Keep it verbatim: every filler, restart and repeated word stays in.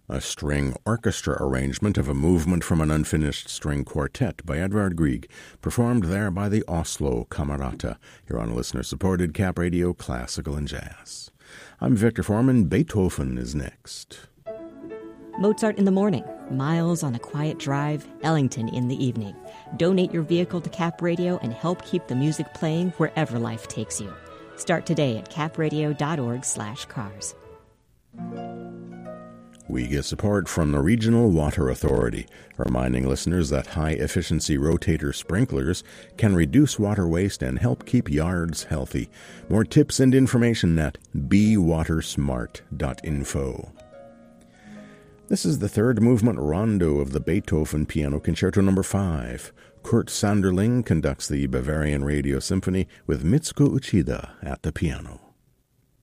a string orchestra arrangement of a movement from an unfinished string quartet by Edvard Grieg, performed there by the Oslo Camerata, here on listener-supported Cap Radio Classical and Jazz. I'm Victor Foreman. Beethoven is next. Mozart in the morning, Miles on a quiet drive, Ellington in the evening. Donate your vehicle to Cap Radio and help keep the music playing wherever life takes you. Start today at capradio.org slash cars. We get support from the Regional Water Authority, reminding listeners that high-efficiency rotator sprinklers can reduce water waste and help keep yards healthy. More tips and information at be water smart dot info. This is the third movement rondo of the Beethoven Piano Concerto Number five. Kurt Sanderling conducts the Bavarian Radio Symphony with Mitsuko Uchida at the piano.